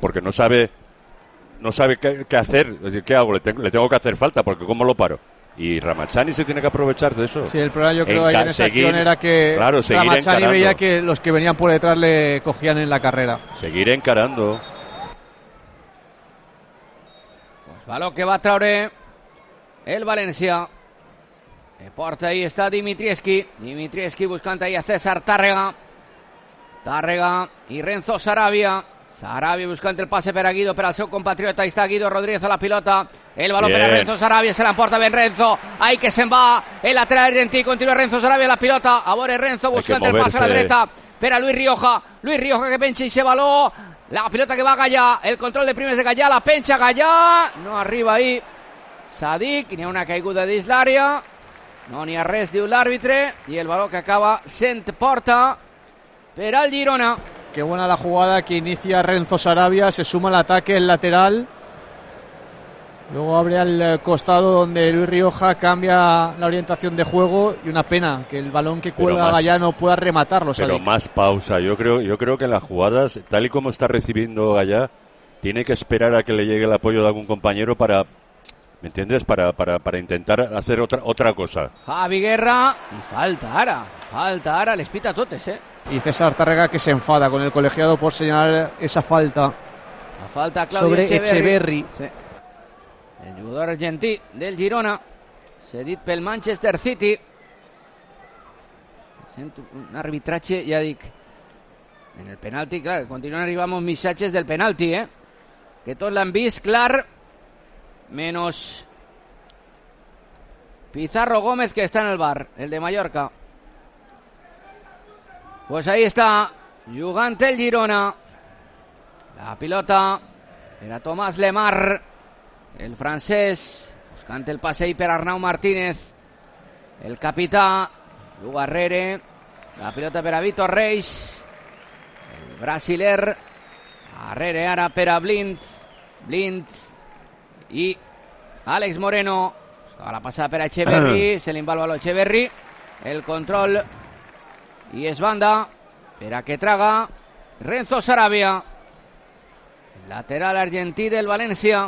porque no sabe qué hacer. ¿Qué hago? Le tengo que hacer falta, porque ¿cómo lo paro? Y Ramazani se tiene que aprovechar de eso. Sí, el problema yo creo ahí en esa acción era que Ramazani veía que los que venían por detrás le cogían en la carrera. Seguir encarando. Pues balón que va a Traoré, el Valencia. De porta ahí está Dimitrievski buscando ahí a César Tàrrega y Renzo Sarabia buscando el pase per a Guido, per al seu compatriota. Ahí está Guido Rodríguez a la pilota, el balón per a Renzo Sarabia, se l'emporta ben Renzo, ahí que se'n va el lateral argentí, continua Renzo Sarabia a la pilota, a veure Renzo buscando el pase a la dreta per a Luis Rioja que pencha ese balón, la pilota que va a Gallà, el control de primes de Gallà, la pencha Gallà, no arriba ahí Sadik, n'hi ha una caiguda dins l'àrea, no n'hi ha res, diu l'àrbitre, i el balón que acaba sent porta per al Girona. Qué buena la jugada que inicia Renzo Sarabia, se suma al ataque, el lateral. Luego abre al costado donde Luis Rioja cambia la orientación de juego y una pena que el balón que cuelga Gallà no pueda rematarlo. Pero más pausa. Yo creo que en las jugadas, tal y como está recibiendo Gallà, tiene que esperar a que le llegue el apoyo de algún compañero para, ¿me entiendes? Para intentar hacer otra cosa. Javi Guerra y falta ara, les pita totes, Y César Tàrrega que se enfada con el colegiado por señalar esa falta. La falta Claudio sobre Echeverri. Sí. El jugador argentí del Girona, cedit pel Manchester City. Sento un arbitratge, ja dic, en el penalti, clar, continuen arribant missatges del penalti, que tots l'han vist clar, menos Pizarro Gómez, que está en el bar, el de Mallorca. Pues ahí está, jugant el Girona. La pilota era Tomàs Lemar, el francès, buscant el passe per Arnau Martínez, el capità, juga Arrere, la pilota per a Vitor Reis, el brasiler, Arrere ara per a Blind i Àlex Moreno, buscava la passada per a Echeverri, se li va el baló Echeverri, el control i es banda per a que traga Renzo Sarabia, el lateral argentí del València.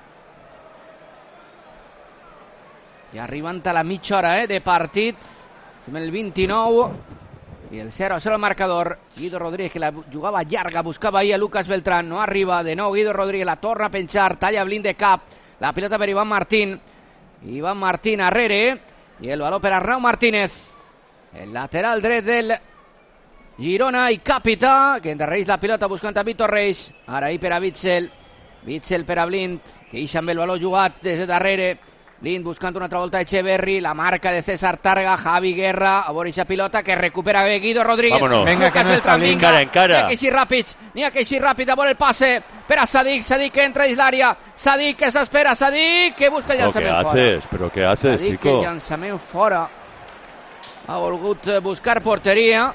I arribant a la mitja hora de partit, estem el 29 i el 0-0 al marcador. Guido Rodríguez, que la jugava llarga, buscava ahí a Lucas Beltrán, no arriba, de nou Guido Rodríguez, la torna a penjar, talla Blind de cap, la pilota per Iván Martín Arrere, i el baló per Arnau Martínez, el lateral dret del Girona i capità, que endarrereix la pilota buscant a Vitor Reis, ara ahí per a Witsel per a Blind, que ixa amb el baló jugat des de darrere, Blind buscant una altra volta Echeverri, la marca de César Tàrrega, Javi Guerra, a veure ixa pilota que recupera Guido Rodríguez. Vámonos. Venga, que no está Blind. Encara. N'hi ha que així ràpid, a veure el passe per a Sadik que entra dins l'àrea, Sadik que s'espera, Sadik que busca el llançament fora. ¿Pero qué haces, Sadik, chico? el llançament fora. Ha volgut buscar porteria,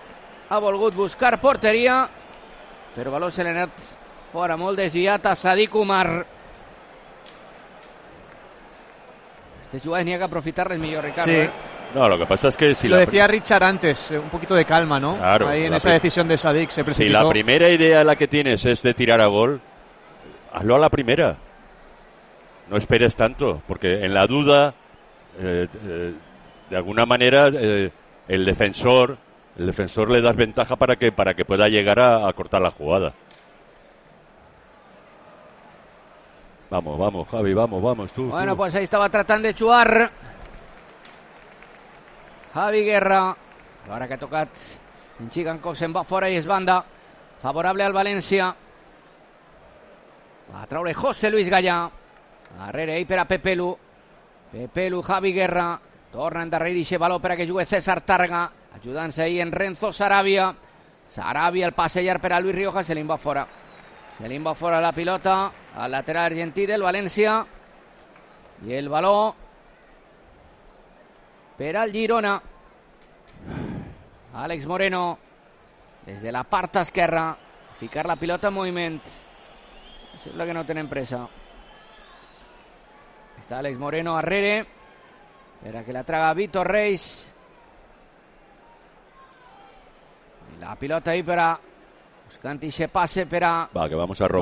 però el baló se l'ha anat fora, molt desviat a Sadik Umar. Estas jugadas n'hi ha que aprofitarles millor, Ricardo. Sí. No, lo que pasa es que si lo decía Richard antes, un poquito de calma, ¿no? Claro, ahí en esa decisión de Sadik se precipitó. Si la primera idea la que tienes es de tirar a gol, hazlo a la primera. No esperes tanto, porque en la duda, de alguna manera, el defensor le das ventaja para que pueda llegar a cortar la jugada. Vamos, Javi, vamos, tú. Bueno, pues ahí estaba tratando de jugar Javi Guerra. Ahora que ha tocat en Chigankov, se'n va fora i es banda favorable al València. Va a traure José Luis Gallà. Darrere ahí per a Pepelu, Javi Guerra. Torna a endarrerir ixe baló per a que jugui César Tàrrega, ajudant-se ahí en Renzo Sarabia, el passellar per a Luis Rioja, se li va fora. La pilota al lateral argentí del València i el baló per al Girona. Àlex Moreno des de la part esquerra, ficar la pilota en moviment. Sembla que no tenen pressa. Està Àlex Moreno arrere per a que la traga Vitor Reis. La pilota ahí per a buscant ixe passe per a... Va, que vamos a robar.